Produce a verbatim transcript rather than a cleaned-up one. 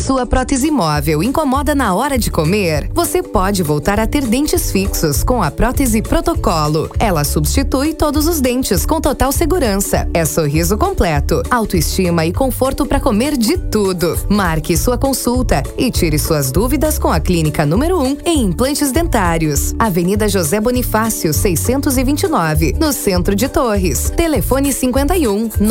Sua prótese móvel incomoda na hora de comer? Você pode voltar a ter dentes fixos com a prótese Protocolo. Ela substitui todos os dentes com total segurança. É sorriso completo, autoestima e conforto para comer de tudo. Marque sua consulta e tire suas dúvidas com a clínica número um em implantes dentários. Avenida José Bonifácio, seiscentos e vinte e nove, no centro de Torres. Telefone cinquenta e um